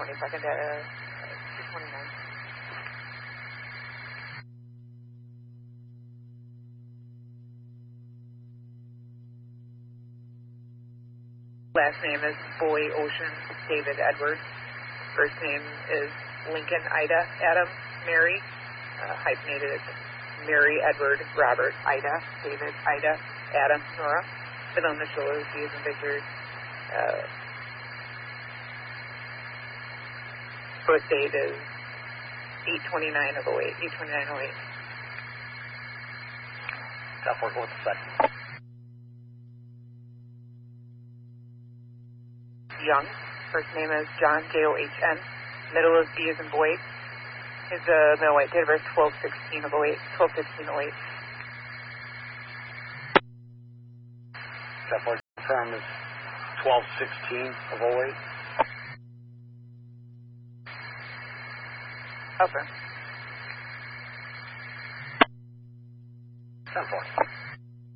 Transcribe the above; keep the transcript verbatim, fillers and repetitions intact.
twenty-second at uh, two twenty-nine. Last name is Boy Ocean David Edward. First name is Lincoln Ida Adam Mary, uh, hyphenated Mary Edward Robert Ida David Ida Adam Nora. Middle initial is V as in Victor. Uh, birth date is eight twenty-nine of oh eight, eight twenty-nine oh eight. Stop working with the second. Young. First name is John, J O H N. Middle is B as in boy. His uh, middle white date of birth twelve sixteen of oh eight, twelve fifteen oh eight. That boy's term is twelve sixteen of oh eight. Okay. ten four.